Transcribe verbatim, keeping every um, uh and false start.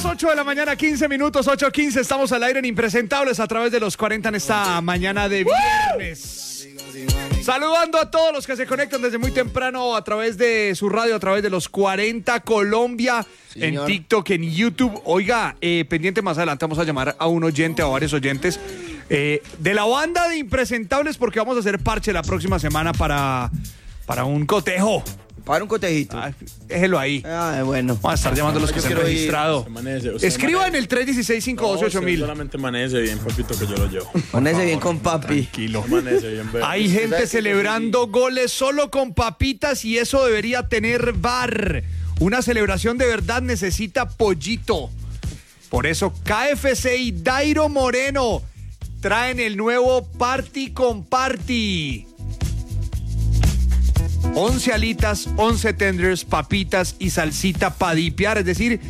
ocho de la mañana, quince minutos, ocho quince. Estamos al aire en Impresentables a través de los cuarenta en esta mañana de viernes. Saludando a todos los que se conectan desde muy temprano a través de su radio, a través de los cuarenta Colombia, sí, en TikTok, en YouTube. Oiga, eh, pendiente más adelante vamos a llamar a un oyente, a varios oyentes eh, de la banda de Impresentables, porque vamos a hacer parche la próxima semana para, para un cotejo. Para un cotejito. Ah, déjelo ahí. Ah, bueno. Vamos a estar llamando a los que se han registrado. Escriba en el tres uno seis, cinco uno ocho mil. Solamente amanece bien, papito, que yo lo llevo. Amanece bien con papi. Tranquilo. Amanece bien, bebé. Hay gente celebrando goles solo con papitas y eso debería tener V A R. Una celebración de verdad necesita pollito. Por eso K F C y Dairo Moreno traen el nuevo Party con Party. once alitas, once tenders, papitas y salsita para dipear, es decir,